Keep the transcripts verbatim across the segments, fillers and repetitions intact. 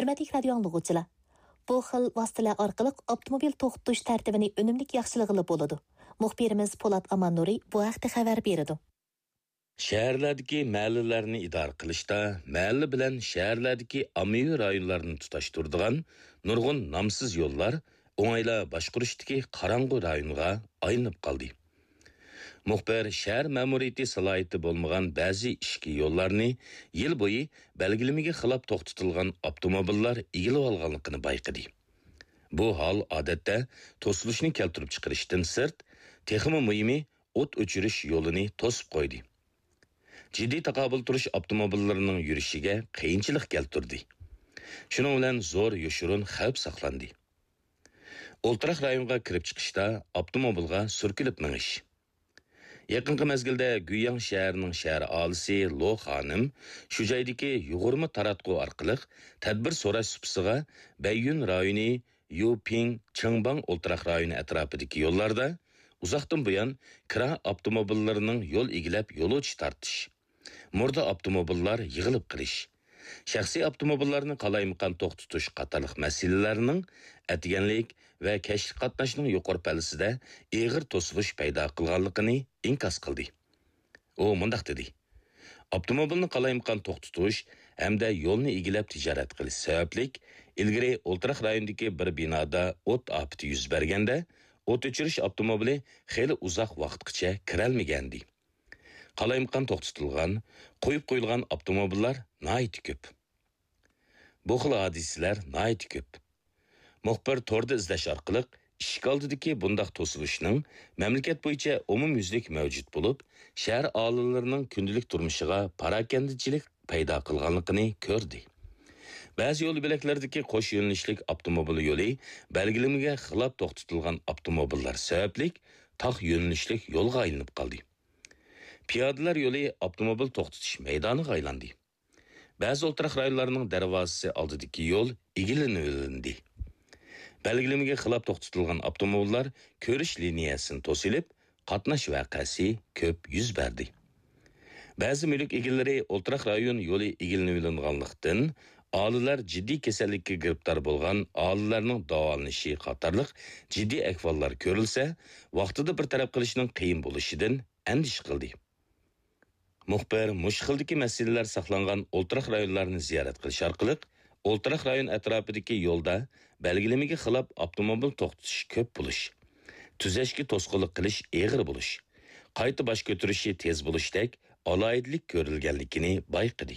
Hörmətli radio anlıqçılar, bu xil vasitələr orqali avtomobil to'xtatish tartibini unumli yaxshilag'ili bo'ladi. Muxbirimiz Polat Amannuri bu haqda xabar berdi. Şəhərlərdəki məhəllələrni idarə qilishda, məhəllə bilan şəhərlərdəki ommaviy rayonlarni tutashtiradigan nurg'un nomsiz yo'llar o'ng'ayla boshqarishdagi qorong'u rayonga aylanib qoldi. Muxbir shahar ma'muriyati salohiyati bo'lmagan ba'zi ishki yo'llarni yil bo'yi belgilamaga xilof to'xtatilgan avtomobillar egilib olganligini bayqadi. Bu hol odatda to'silishni keltirib chiqarishdan sirt, texmi muhimi o't o'chirish yo'lini to'sib qo'ydi. Ciddi taqobil turish avtomobillarining yurishiga qiyinchilik keltirdi. Shuning bilan zo'r yoshurun xavf saqlandi. O'ltiraq rayonga kirib chiqishda avtomobilga surkilib minish. Yaqinqi mezgilda Guyang shahrining shahar olisi Lo xonim shu joydagi yug'urma taratqu orqali tadbir so'rash supsiga Bayyun rayoni Yuping Chingbang o'ltiraq rayoni atrofidagi yo'llarda uzoqdan buyon kira avtomobillarining yo'l egilab yo'lovchi tartish, murda avtomobillar yig'ilib qilish, shaxsiy avtomobillarni qalaymaqon to'xtatish qatorliq masalalarning atganlik va kashf qatnashning yuqori pallasida eg'ir to'silish paydo qilganligini inkos qildi. U mundaq dedi: avtomobilni qalaymaqon to'xtatish hamda yo'lni egilab tijorat qilish sabablik ilgari o'ltiraq rayonidagi bir binoda o't ofati yuz berganda o't o'chirish avtomobili xeyli uzoq vaqtgacha kirolmagandi. Qalaymaqon to'xtatilgan, qo'yib qo'yilgan avtomobillar nihoyat ko'p. Bu xil hodisalar nihoyat ko'p. Muxbir to'rda izlash orqali ishq oldidagi bundaq to'silishning mamlakat bo'yicha umumyuzlik mavjud bo'lib, shahar aholilarining kundalik turmushiga parakandichilik paydo qilganligini ko'rdi. Ba'zi yo'l belaklardagi qo'sh yo'nalishlik avtomobil yo'li belgilamaga xilof to'xtatilgan avtomobillar sababli tog' yo'nalishlik yo'lga aylanib qoldi. Piyodalar yo'li avtomobil to'xtatish maydoniga aylandi. Ba'zi o'ltiraq rayonlarining darvozasi oldidagi yo'l egilinib, belgilamaga xilof to'xtatilgan avtomobillar ko'rish liniyasini to'silib, qatnash voqeasi ko'p yuz berdi. Ba'zi mulk egalari o'ltiraq rayon yo'li egilinganlikdan Ağlılar ciddi kasallikka giribtar bo'lgan ağlılarning davolanishi qatorliq ciddi ahvollar ko'rilsa, vaqtida bir taraf qilishning qiyin bo'lishidan andish qildi. Muxbir mushkildagi masalalar saqlangan o'ltiraq rayonlarni ziyorat qilish orqali o'ltiraq rayon atrofidagi yo'lda belgilamaga xilof avtomobil to'xtatish ko'p bo'lish, tuzashga to'sqinlik qilish eg'ir bo'lish, qayta bosh ko'tarishi tez bo'lishdek aloyidlik ko'rilganligini bayqadi.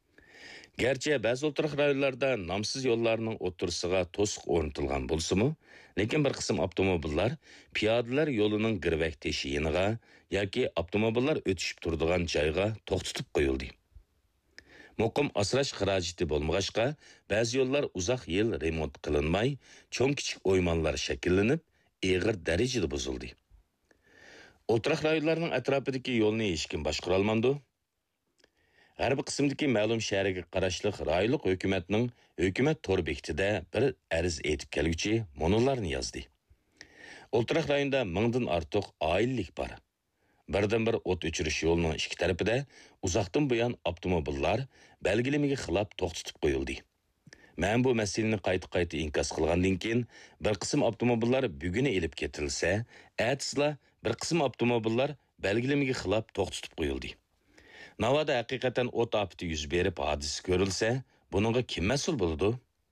Gerçi ba'zi o'ltiraq rayonlarda nomsiz yo'llarning o'tirisiga to'siq o'rnatilgan bo'lsa-mu, lekin bir qism avtomobillar piyodalar yo'lining girvak teshiyiniga yoki avtomobillar o'tishib turadigan joyga to'xtatib qo'yildi. Muqim asrash xarajati bo'lmag'achqa, ba'zi yo'llar uzoq yil remont qilinmay, cho'ng-kichik o'ymonlar shakllanib, eg'ir darajada buzildi. O'ltiraq rayonlarning atrofidagi yo'lni hech kim boshqara olmadi. G'arbiy qismdagi ma'lum shaharga qarashliq rayonlik hukumatning hukumat to'r bekitida bir arz etib kelguchi monolarni yozdi. O'ltiraq rayonda mingdan ortiq oilalik bor. Birdan bir o't o'chirish yo'lining ikki tarafida uzoqdan buyon avtomobillar belgilamaga xilof to'xtatib qo'yildi. Men bu masalani qayta-qayta inkos qilgandan keyin bir qism avtomobillar bugun elib ketilsa, atsla bir qism avtomobillar belgilamaga xilof to'xtatib qo'yildi. Navada haqiqatan o't ofati yuz berib hodisa ko'rilsa, buningga kim mas'ul bo'ladi?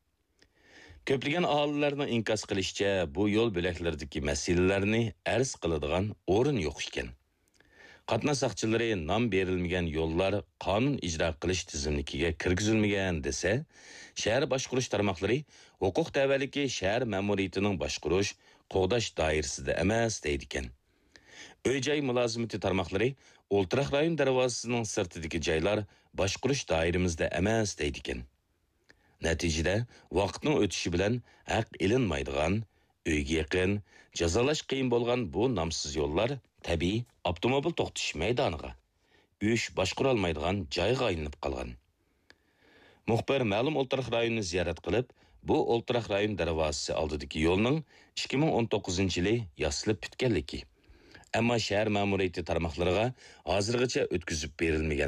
Ko'plagan aholilarning inkos qilishicha, bu yo'l bo'laklaridagi masalalarni arz qiladigan o'rin yo'q ekan. Qatnash saqchilari nom berilmagan yo'llar qonun ijro qilish tizimligiga kirgizilmagan desa, shahar boshqarish tarmoqlari huquq tavalligi shahar ma'muriyatining boshqarish, qo'g'dash doirasida emas deydi ekan. Öy-joy mulozimati tarmoqlari o'ltiraq rayon darvozasining sirtidagi joylar boshqarish doiramizda emas deydi ekan. Natijada vaqtning o'tishi bilan haq ilinmaydigan, uyga yaqin, jazolash qiyin bo'lgan bu nomsiz yo'llar tabiiy avtomobil to'xtatish maydoniga, uy boshqara olmaydigan joyga aylanib qolgan. Muxbir ma'lum o'ltiraq rayonni ziyorat qilib, bu o'ltiraq rayon darvozasi oldidagi yo'lning ikki ming o'n to'qqizinchi yili yasilib bitganligi, ammo shahar ma'muriyati tarmoqlariga hozirgacha o'tkazib berilmagan